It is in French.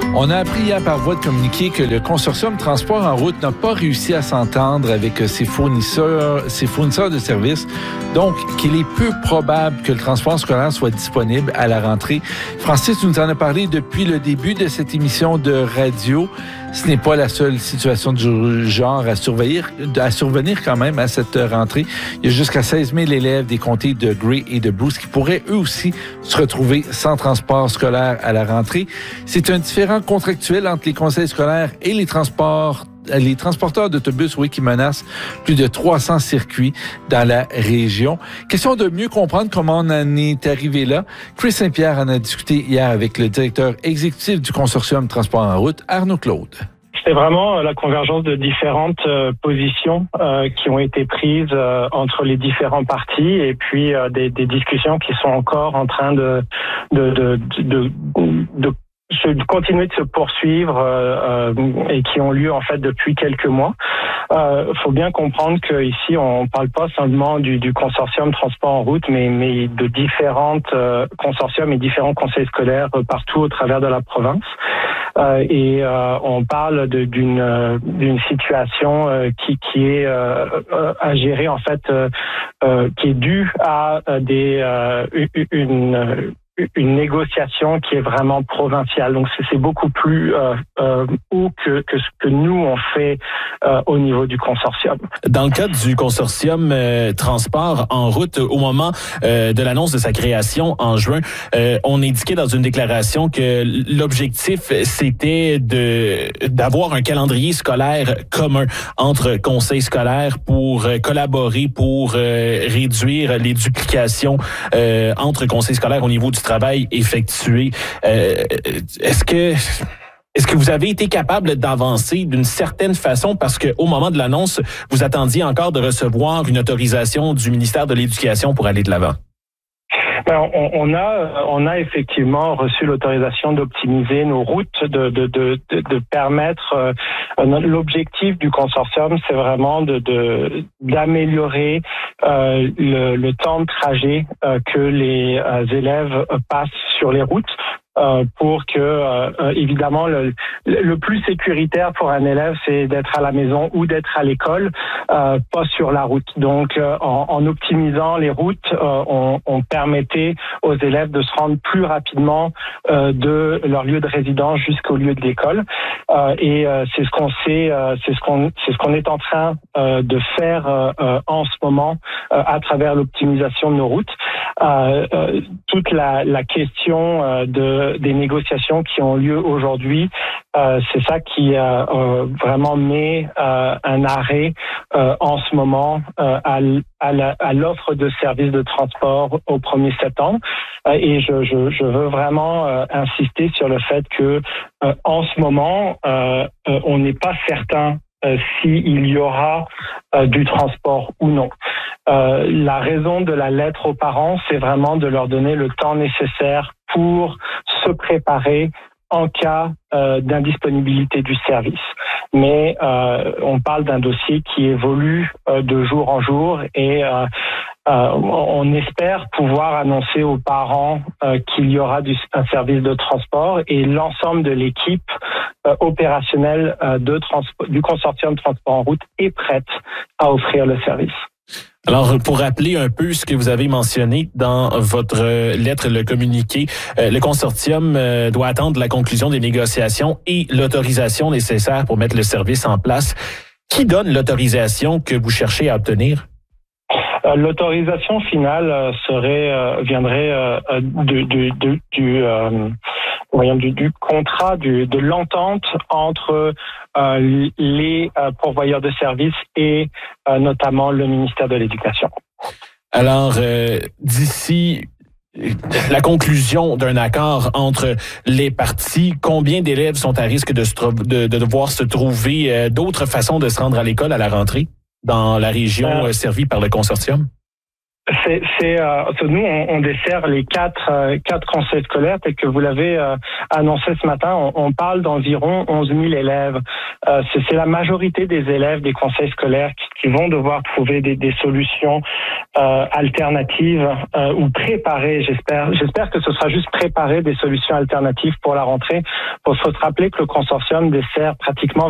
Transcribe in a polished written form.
On a appris hier par voie de communiqué que le consortium Transport en route n'a pas réussi à s'entendre avec ses fournisseurs de services. Donc, qu'il est peu probable que le transport scolaire soit disponible à la rentrée. Francis nous en a parlé depuis le début de cette émission de radio. Ce n'est pas la seule situation du genre à survenir quand même à cette rentrée. Il y a jusqu'à 16 000 élèves des comtés de Grey et de Bruce qui pourraient eux aussi se retrouver sans transport scolaire à la rentrée. C'est un différend contractuel entre les conseils scolaires et les transporteurs d'autobus, qui menacent plus de 300 circuits dans la région. Question de mieux comprendre comment on en est arrivé là. Chris Saint-Pierre en a discuté hier avec le directeur exécutif du consortium Transport en route, Arnaud Claude. C'est vraiment la convergence de différentes positions qui ont été prises entre les différents partis et puis des discussions qui sont encore en train de continuer de se poursuivre et qui ont lieu en fait depuis quelques mois. Faut bien comprendre que ici on parle pas seulement du consortium transport en route, mais de différentes consortiums et différents conseils scolaires partout au travers de la province. Et on parle d'une situation qui est à gérer en fait, qui est due à une négociation qui est vraiment provinciale. Donc c'est beaucoup plus haut que ce que nous on fait au niveau du consortium. Dans le cadre du consortium transport en route, au moment de l'annonce de sa création en juin, on indiquait dans une déclaration que l'objectif c'était d'avoir un calendrier scolaire commun entre conseils scolaires pour collaborer, pour réduire les duplications entre conseils scolaires au niveau du travail effectué. Est-ce que vous avez été capable d'avancer d'une certaine façon parce que au moment de l'annonce, vous attendiez encore de recevoir une autorisation du ministère de l'Éducation pour aller de l'avant? On a effectivement reçu l'autorisation d'optimiser nos routes, de permettre. L'objectif du consortium, c'est vraiment d'améliorer le temps de trajet que les élèves passent sur les routes. Pour que, évidemment, le plus sécuritaire pour un élève, c'est d'être à la maison ou d'être à l'école, pas sur la route. Donc, en optimisant les routes, on permettait aux élèves de se rendre plus rapidement de leur lieu de résidence jusqu'au lieu de l'école. Et c'est ce qu'on est en train de faire en ce moment à travers l'optimisation de nos routes. Toute la question des négociations qui ont lieu aujourd'hui, c'est ça qui vraiment met un arrêt en ce moment à l'offre de services de transport au 1er septembre. Et je veux vraiment insister sur le fait que en ce moment, on n'est pas certain s'il y aura du transport ou non. La raison de la lettre aux parents, c'est vraiment de leur donner le temps nécessaire pour se préparer en cas d'indisponibilité du service. Mais on parle d'un dossier qui évolue de jour en jour et on espère pouvoir annoncer aux parents qu'il y aura un service de transport et l'ensemble de l'équipe opérationnelle du consortium transport en route est prête à offrir le service. Alors, pour rappeler un peu ce que vous avez mentionné dans votre lettre, le communiqué, le consortium doit attendre la conclusion des négociations et l'autorisation nécessaire pour mettre le service en place. Qui donne l'autorisation que vous cherchez à obtenir? L'autorisation finale viendrait du contrat, de l'entente entre les pourvoyeurs de services et notamment le ministère de l'Éducation. Alors, d'ici la conclusion d'un accord entre les parties, combien d'élèves sont à risque de devoir se trouver d'autres façons de se rendre à l'école à la rentrée dans la région servie par le consortium? Nous, on dessert les quatre conseils scolaires tels que vous l'avez annoncé ce matin. On parle d'environ 11 000 élèves. C'est la majorité des élèves des conseils scolaires qui vont devoir trouver des solutions alternatives ou préparer. J'espère que ce sera juste préparer des solutions alternatives pour la rentrée. Pour se rappeler que le consortium dessert pratiquement